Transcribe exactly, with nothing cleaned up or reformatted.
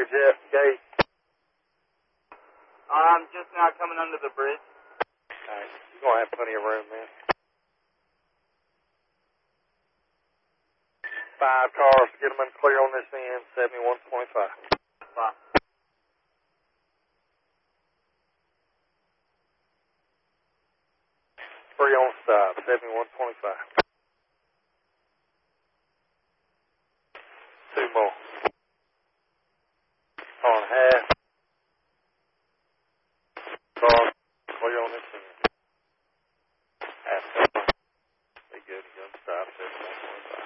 here, Jeff. Gate. I'm just now coming under the bridge. All right. You're going to have plenty of room, man. Five cars to get them in clear on this end, seventy-one twenty-five. Five. Three on stop, seventy-one twenty-five. Two more. On half. Car clear on this end.